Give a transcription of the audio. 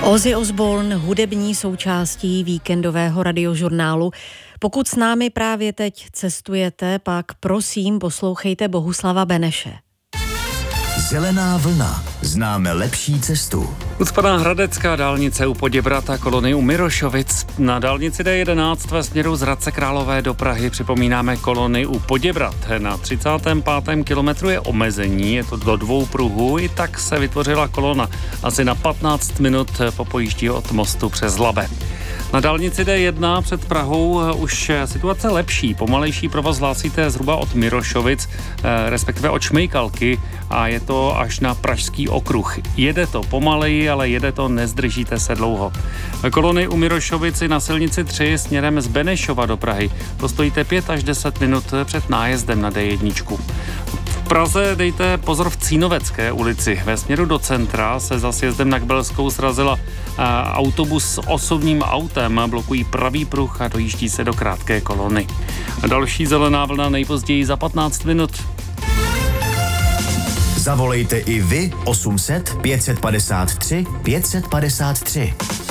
Ozzy Osbourne, hudební součástí víkendového radiožurnálu. Pokud s námi právě teď cestujete, pak prosím poslouchejte Bohuslava Beneše. Zelená vlna. Známe lepší cestu. Ucpaná hradecká dálnice u Poděbrad a kolony u Mirošovic. Na dálnici D11 ve směru z Hradce Králové do Prahy připomínáme kolony u Poděbrad. Na 35. kilometru je omezení, je to do 2 pruhů, i tak se vytvořila kolona asi na 15 minut po pojíždí od mostu přes Labe. Na dálnici D1 před Prahou už situace lepší. Pomalejší provoz hlásíte zhruba od Mirošovic, respektive od Šmejkalky, a je to až na Pražský okruh. Jede to pomaleji, ale jede to, nezdržíte se dlouho. Kolony u Mirošovici na silnici 3 směrem z Benešova do Prahy. Postojíte 5 až 10 minut před nájezdem na D1. V Praze dejte pozor v Cínovecké ulici. Ve směru do centra se za sjezdem na Kbelskou srazila autobus s osobním autem. Blokují pravý pruh a dojíždí se do krátké kolony. Další zelená vlna nejpozději za 15 minut. Zavolejte i vy 800 553 553.